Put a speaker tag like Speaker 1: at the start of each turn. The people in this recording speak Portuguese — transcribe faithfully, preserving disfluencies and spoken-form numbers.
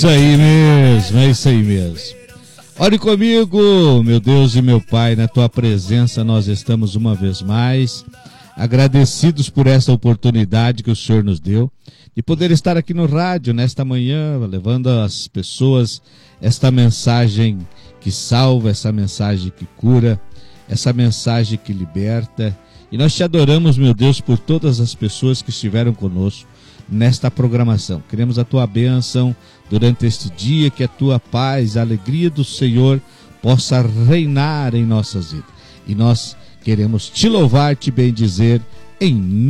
Speaker 1: Isso aí mesmo, é isso aí mesmo. Ore comigo, meu Deus e meu Pai, na tua presença nós estamos uma vez mais agradecidos por essa oportunidade que o Senhor nos deu de poder estar aqui no rádio nesta manhã, levando às pessoas esta mensagem que salva, essa mensagem que cura, essa mensagem que liberta. E nós te adoramos, meu Deus, por todas as pessoas que estiveram conosco nesta programação. Queremos a tua bênção durante este dia, que a tua paz, a alegria do Senhor possa reinar em nossas vidas. E nós queremos te louvar, te bendizer em